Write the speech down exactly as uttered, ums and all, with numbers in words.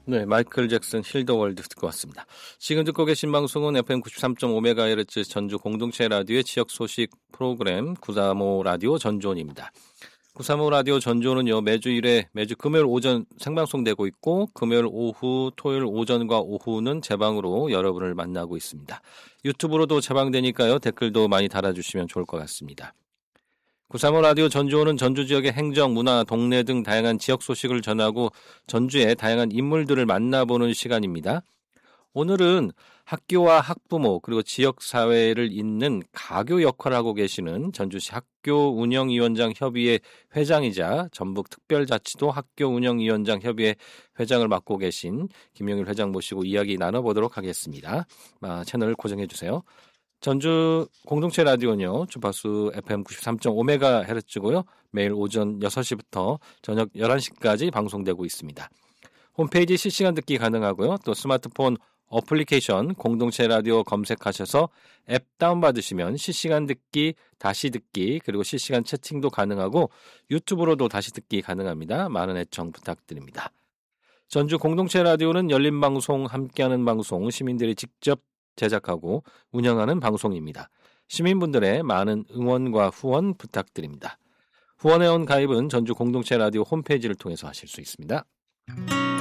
네, 마이클 잭슨 힐 더 월드 듣고 왔습니다. 지금 듣고 계신 방송은 에프엠 구십삼 점 오 메가헤르츠 전주 공동체 라디오의 지역 소식 프로그램 구삼오 라디오 전조원입니다. 구삼오 라디오 전조는요, 매주 일 회, 매주 금요일 오전 생방송되고 있고, 금요일 오후, 토요일 오전과 오후는 재방으로 여러분을 만나고 있습니다. 유튜브로도 재방되니까요, 댓글도 많이 달아주시면 좋을 것 같습니다. 구삼오 라디오 전조는 전주 지역의 행정, 문화, 동네 등 다양한 지역 소식을 전하고 전주의 다양한 인물들을 만나보는 시간입니다. 오늘은 학교와 학부모 그리고 지역사회를 잇는 가교 역할을 하고 계시는 전주시 학교운영위원장 협의회 회장이자 전북특별자치도 학교운영위원장 협의회 회장을 맡고 계신 김용일 회장 모시고 이야기 나눠보도록 하겠습니다. 아, 채널 고정해 주세요. 전주 공동체 라디오는요, 주파수 에프엠 구십삼 점 오 메가헤르츠고요. 매일 오전 여섯 시부터 저녁 열한 시까지 방송되고 있습니다. 홈페이지 실시간 듣기 가능하고요. 또 스마트폰 어플리케이션 공동체 라디오 검색하셔서 앱 다운받으시면 실시간 듣기, 다시 듣기, 그리고 실시간 채팅도 가능하고 유튜브로도 다시 듣기 가능합니다. 많은 애청 부탁드립니다. 전주 공동체 라디오는 열린 방송, 함께하는 방송, 시민들이 직접 제작하고 운영하는 방송입니다. 시민분들의 많은 응원과 후원 부탁드립니다. 후원회원 가입은 전주 공동체 라디오 홈페이지를 통해서 하실 수 있습니다.